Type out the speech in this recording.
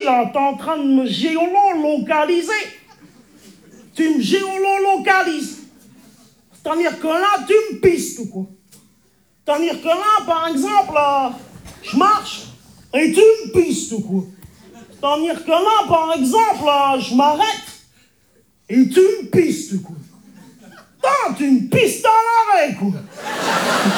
là, t'es en train de me géolocaliser. Tu me géolocalises. C'est-à-dire que là, tu me pistes, quoi. C'est-à-dire que là, par exemple, je marche et tu me pistes, quoi. C'est-à-dire que là, par exemple, je m'arrête et tu me pistes, quoi. Putain, tu me pistes à l'arrêt, quoi.